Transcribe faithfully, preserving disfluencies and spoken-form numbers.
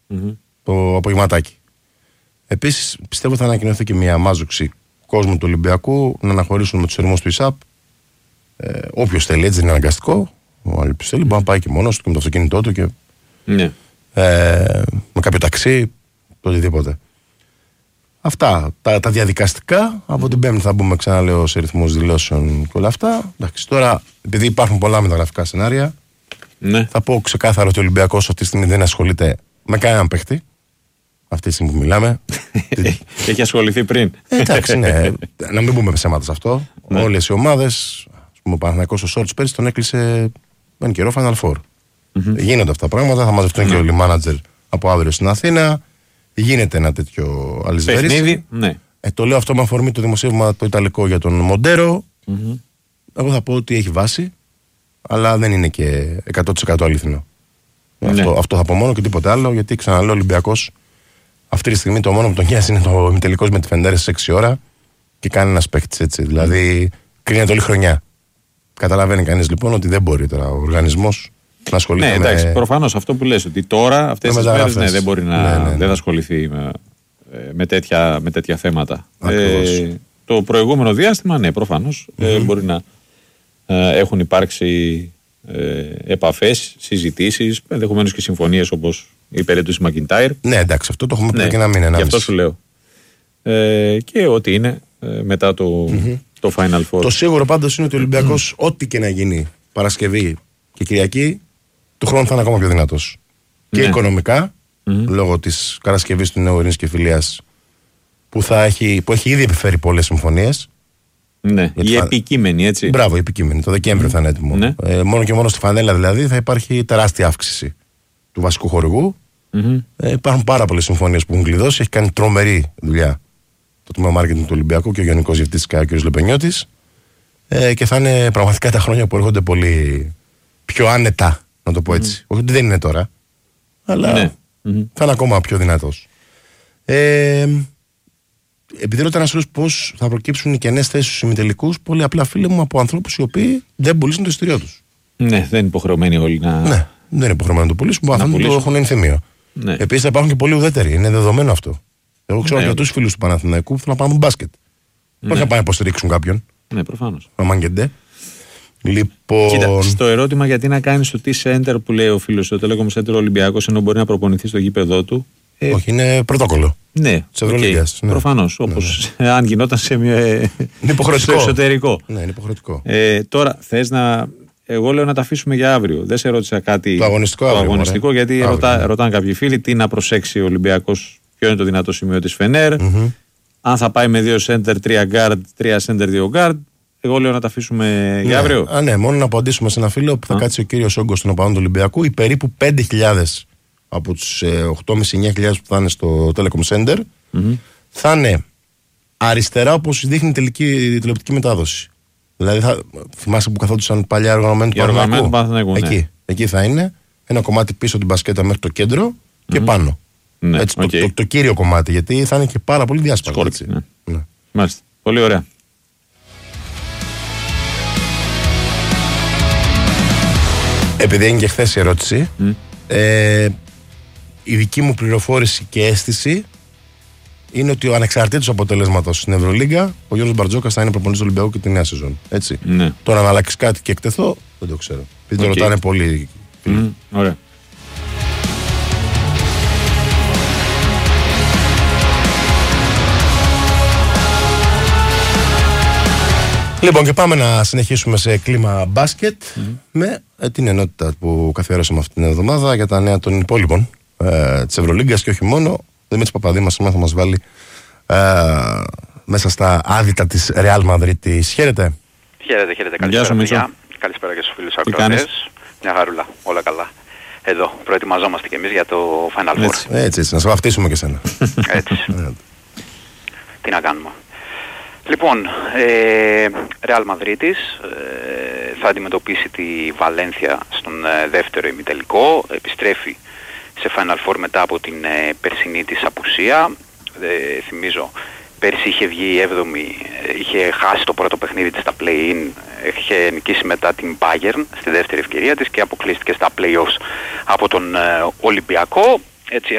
mm-hmm. το απογευματάκι. Επίσης, πιστεύω θα ανακοινωθεί και μια μάζοξη κόσμου του Ολυμπιακού να αναχωρήσουν με τους ορμούς του ΙΣΑΠ. Ε, όποιος θέλει, έτσι δεν είναι αναγκαστικό. Ο άλλος θέλει, μπορεί να πάει και μόνος του και με το αυτοκίνητό του και ναι. ε, με κάποιο ταξί, το οτιδήποτε. Αυτά τα, τα διαδικαστικά. Από την Πέμπτη θα μπούμε, ξαναλέω, σε ρυθμούς δηλώσεων και όλα αυτά. Εντάξει, τώρα, επειδή υπάρχουν πολλά μεταγραφικά σενάρια, ναι. θα πω ξεκάθαρα ότι ο Ολυμπιακός αυτή τη στιγμή δεν ασχολείται με κανέναν παίχτη. Αυτή τη στιγμή που μιλάμε. Έχει ασχοληθεί πριν. Εντάξει, ναι. Να μην πούμε ψέματα σε αυτό. Ναι. Όλες οι ομάδες, ας πούμε, ο Παναθηναϊκός ο Σόρτς πέρσι τον έκλεισε έναν καιρό Final Four. Mm-hmm. Γίνονται αυτά τα πράγματα. Θα μαζευτούν mm-hmm. και όλοι οι μάνατζερ από αύριο στην Αθήνα. Γίνεται ένα τέτοιο αλυσβέρις. Ναι. Ε, το λέω αυτό με αφορμή το δημοσίευμα το ιταλικό για τον Μοντέρο. Mm-hmm. Εγώ θα πω ότι έχει βάση, αλλά δεν είναι και εκατό τοις εκατό αληθινό. Ναι. Αυτό, αυτό θα πω μόνο και τίποτε άλλο, γιατί ξαναλέω ο Ολυμπιακός αυτή τη στιγμή το μόνο που τον νοιάζει είναι το ημιτελικός με τη Φεντέρ στις έξι ώρα και κάνει ένα παίκτης έτσι. Δηλαδή κρίνεται όλη χρονιά. Καταλαβαίνει κανείς λοιπόν ότι δεν μπορεί τώρα ο οργανισμός να ασχολείται ναι, με. Ναι, εντάξει, προφανώς αυτό που λες, ότι τώρα αυτές τις μέρες ναι, δεν μπορεί να. Ναι, ναι, ναι. Δεν θα ασχοληθεί με, με, τέτοια, με τέτοια θέματα. Ε, το προηγούμενο διάστημα, ναι, προφανώς mm-hmm. ε, μπορεί να ε, έχουν υπάρξει ε, επαφές, συζητήσεις, ενδεχομένως και συμφωνίες όπως η περίπτωση Μακιντάιρ. Ναι, εντάξει, αυτό το έχουμε πει ναι, και ένα μήνα. Γι' αυτό σου λέω. Ε, και ό,τι είναι ε, μετά το, mm-hmm. το Final Four. Το σίγουρο πάντως είναι ότι ο Ολυμπιακός, mm-hmm. ό,τι και να γίνει Παρασκευή και Κυριακή, του χρόνου θα είναι ακόμα πιο δυνατός. Ναι. Και οικονομικά, mm-hmm. λόγω της κατασκευής του νέου Ειρήνης και Φιλίας, που, θα έχει, που έχει ήδη επιφέρει πολλές συμφωνίες. Ναι, η θα... επικείμενη, έτσι. Μπράβο, η επικείμενη. Το Δεκέμβριο mm-hmm. θα είναι έτοιμο. Ναι. Ε, μόνο και μόνο στη φανέλα δηλαδή θα υπάρχει τεράστια αύξηση του βασικού χορηγού. Mm-hmm. Ε, υπάρχουν πάρα πολλές συμφωνίες που έχουν κλειδώσει. Έχει κάνει τρομερή δουλειά το τμήμα μάρκετινγκ του Ολυμπιακού και ο Γενικός Διευθυντής ο κ. Λεπενιώτης. Ε, και θα είναι πραγματικά τα χρόνια που έρχονται πολύ πιο άνετα, να το πω έτσι. Mm-hmm. Όχι ότι δεν είναι τώρα, αλλά ναι. mm-hmm. θα είναι ακόμα πιο δυνατός. Ε, επειδή ρωτάνε ένας φίλος πώς θα προκύψουν οι κενές θέσεις στους ημιτελικούς, πολύ απλά φίλοι μου από ανθρώπους οι οποίοι δεν πουλήσουν το εισιτήριό τους. Ναι, δεν είναι υποχρεωμένοι όλοι να. Ναι, δεν είναι υποχρεωμένοι να το πουλήσουν, που αυτό το έχουν ενθυμίο. Ναι. Επίσης θα υπάρχουν και πολλοί ουδέτεροι, είναι δεδομένο αυτό. Εγώ ξέρω ναι, για τους φίλους του Παναθηναϊκού που θέλουν να πάνε μπάσκετ. Ναι. Πώς θα πάνε να υποστηρίξουν κάποιον. Ναι, προφανώς. Να μαγκεντέ. Λοιπόν. Κοίτα, στο ερώτημα γιατί να κάνει το T-Center που λέει ο φίλος του, το Telecom Center Ολυμπιακός, ενώ μπορεί να προπονηθεί στο γήπεδό του. Ε, Όχι, είναι πρωτόκολλο. Ναι, της Ευρωλίγκας. Okay, ναι. Προφανώς. Ναι, όπως ναι. αν γινόταν σε μια. Είναι υποχρεωτικό. Στο εσωτερικό. Ναι, είναι υποχρεωτικό. Ε, τώρα, θες να. Εγώ λέω να τα αφήσουμε για αύριο. Δεν σε ρώτησα κάτι. Το αγωνιστικό, το αύριο, αγωνιστικό γιατί αύριο, ρωτά, ναι. ρωτάνε κάποιοι φίλοι τι να προσέξει ο Ολυμπιακός, ποιο είναι το δυνατό σημείο της Φενέρ. Mm-hmm. Αν θα πάει με δύο center, τρία guard, τρία center, δύο guard. Εγώ λέω να τα αφήσουμε ναι. για αύριο. Α, ναι, μόνο να απαντήσουμε σε ένα φίλο που θα Α. κάτσει ο κύριος όγκος των οπαδών του Ολυμπιακού. Οι περίπου πέντε χιλιάδες από τους ε, οκτώ χιλιάδες με εννιά χιλιάδες που θα είναι στο Telecom Center mm-hmm. θα είναι αριστερά όπως δείχνει η τελική τηλεοπτική μετάδοση. Δηλαδή, θα, θυμάσαι που καθόντουσαν παλιά οργανωμένοι του Παναθηναϊκού. Εκεί, ναι. εκεί θα είναι ένα κομμάτι πίσω την μπασκέτα μέχρι το κέντρο και mm-hmm. πάνω. Ναι, έτσι, okay. το, το, το κύριο κομμάτι, γιατί θα είναι και πάρα πολύ διάσπαρτο. Ναι. Ναι. Μάλιστα. Πολύ ωραία. Επειδή έγινε και χθες η ερώτηση, mm. ε, η δική μου πληροφόρηση και αίσθηση είναι ότι ο ανεξαρτήτως αποτελέσματος στην Ευρωλίγκα, ο Γιώργος Μπαρτζόκας θα είναι προπονητής του Ολυμπιακού και τη νέα σεζόν. Έτσι. Ναι. Τώρα να αλλάξει κάτι και εκτεθώ, δεν το ξέρω. Επειδή okay. το ρωτάνε πολύ. Mm. Ωραία. Λοιπόν, και πάμε να συνεχίσουμε σε κλίμα μπάσκετ mm. με ε, την ενότητα που καθιερώσαμε αυτή την εβδομάδα για τα νέα των υπόλοιπων ε, της Ευρωλίγκας και όχι μόνο. Ο Δημήτρης Παπαδήμας θα μας βάλει ε, μέσα στα άδυτα της Ρεάλ Μαδρίτης. Χαίρετε. Χαίρετε, χαίρετε. Καλησπέρα, παιδιά. Καλησπέρα και στους φίλους ακροατές. Μια χαρούλα, όλα καλά. Εδώ, προετοιμαζόμαστε κι εμείς για το Final Four. Έτσι, έτσι, έτσι, να σε βαφτίσουμε και σένα. Έτσι. Τι να κάνουμε. Λοιπόν, ε, Ρεάλ Μαδρίτης ε, θα αντιμετωπίσει τη Βαλένθια στον ε, δεύτερο ημιτελικό. Επιστρέφει σε Final Four μετά από την ε, περσινή της απουσία. Ε, θυμίζω, πέρσι είχε βγει έβδομη, είχε χάσει το πρώτο παιχνίδι της στα play-in, είχε νικήσει μετά την Bayern στη δεύτερη ευκαιρία της και αποκλείστηκε στα play-offs από τον ε, Ολυμπιακό. Έτσι